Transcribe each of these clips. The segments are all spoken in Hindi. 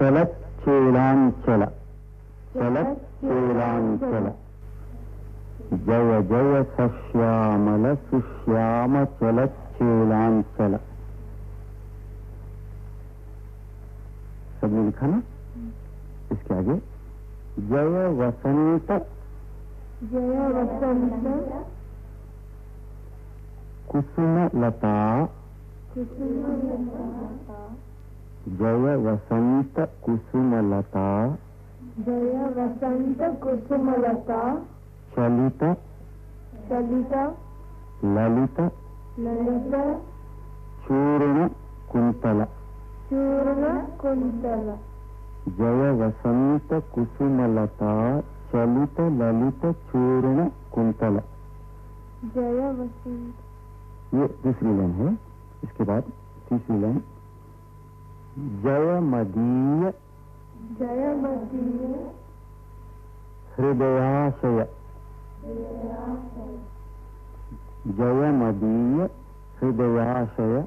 चलत चेलांचल, चलत चेलांचल। जय जय सश्यामल सुश्याम चलत चेलांचल। सबने लिखा ना? इसके आगे जय वसंत, जय वसंत कुसुम लता, कुसुम लता, जय वसंत कुसुम लता, जय वसंत कुसुम लता, चलित चलित ललित ललित चूर्ण कुंतल। चूर्ण कुंतल। जय वसंत कुसुम लता चलित ललित चूर्ण कुंतल। जय वसंत, ये दूसरी लाइन है। इसके बाद तीसरी लाइन जय मदीय, जय मदीय हृदयाशय, जय मदीय हृदयाशय,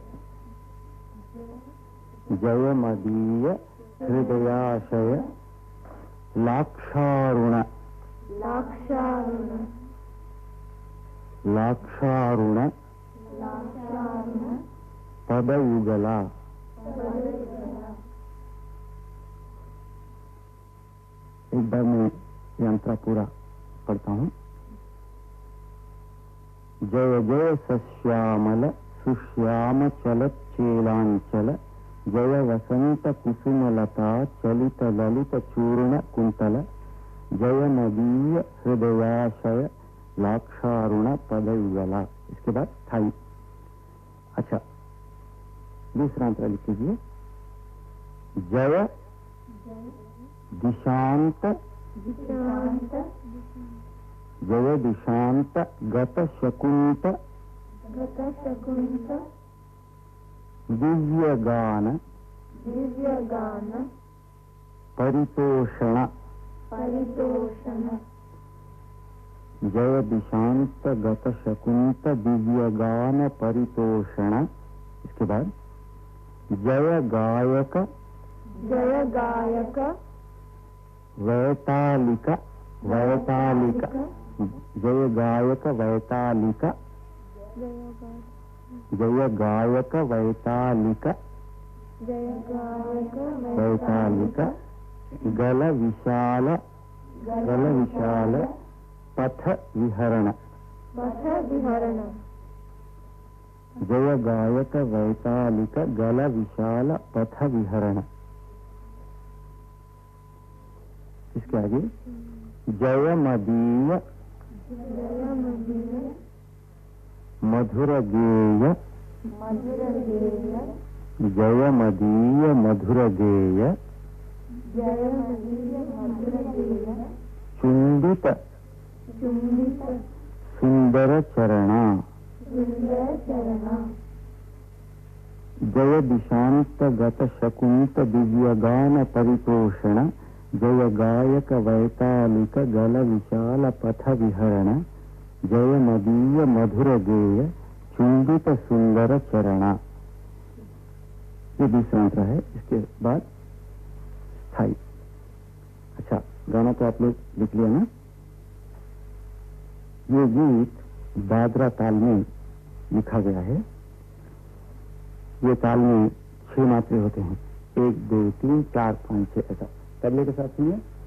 जय मदीय हृदयाशय लाक्षारुण, लाक्षारुण, लाक्षारुण लाक्षारुण पदयुगला। एक बार मैं यंत्र पूरा पढ़ता हूं। जय जय सश्यामल सुश्याम चलत चेलांचल, जय वसंत कुसुम लता चलित ललित चूर्ण कुंतल, जय नदीय हृदयाशय लाक्षारुण पदयुगला। इसके बाद स्थाई। अच्छा, दूसरा अंतर लिख लीजिए। जय दिशांत, दिशांत, जय दिशांत गत शकुंत, गत शकुंत दिव्य गान, दिव्य गान परितोषण, परितोषण। जय दिशांत गत शकुंत दिव्य गान परितोषण। इसके बाद जय गायक, जय गायक वैतालिक, वैतालिक, जय गायक वैतालिक, जय गायक वैतालिक, जय गायक वैतालिक गल विशाल, गल विशाल पथ विहरण, पथ विहरण। जय गायक वैतालिक गल विशाल पथ विहरण। इसके आगे जय मदीय, जय मदीय मधुर गेय, मधुर गेय, जय मदीय मधुर गेय, जय मदीय मधुर गेय, चुंबित चुंबित सुंदर चरणा, सुंदर चरणा। जय दिशांत गत शकुंत दिव्य गान परितोषण, जय गायक वैतालिक गल विशाल पथ विहरण, जय मदीय मधुर गेय चुंबित सुंदर चरणा। ये दूसरा अंतर है। इसके बाद स्थाई। अच्छा, गाना तो आप लोग लिख लिया ना? ये गीत दादरा ताल में लिखा गया है। ये ताल में 6 मात्रे होते हैं, 1 2 3 4 5 6 ऐसा। तबले के साथ सुनिए।